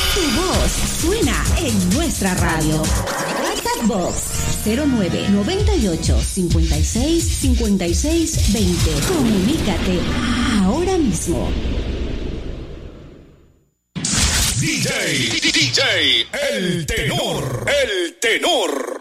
Tu voz suena en nuestra radio. WhatsApp Box 0998 56 56 20. Comunícate ahora mismo. DJ, El Tenor.